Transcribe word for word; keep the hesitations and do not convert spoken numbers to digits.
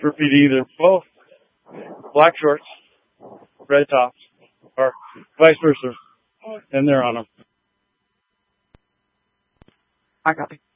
graffiti either both black shorts, red tops, or vice versa, and they're on them. I copy.